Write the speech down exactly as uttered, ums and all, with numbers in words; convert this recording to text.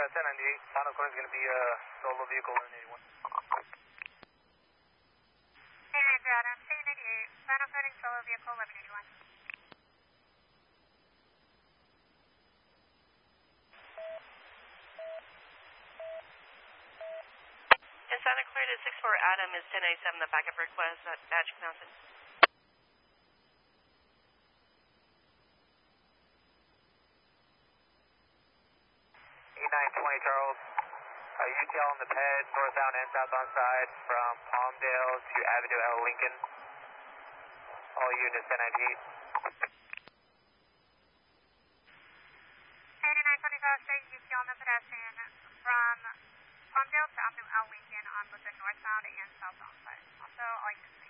ten ninety-eight. Final code is going to be uh, solo vehicle eleven eighty-one. Hey, Ranger Adam, ten ninety-eight. Final coding solo vehicle eleven eighty-one. And Santa Clarita six four Adam is ten ninety-seven, the backup request at Magic Mountain. nine twenty Charles, uh, U T L on the ped, northbound and southbound side from Palmdale to Avenue L Lincoln. All units ten ninety-eight. eighty-nine twenty-five straight U T L on the pedestrian from Palmdale to Avenue L Lincoln on both the northbound and southbound side. Also, all units